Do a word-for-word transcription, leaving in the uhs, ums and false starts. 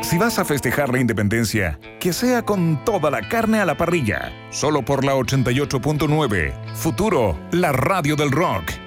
Si vas a festejar la independencia, que sea con toda la carne a la parrilla. Solo por la ochenta y ocho punto nueve. Futuro, la radio del rock.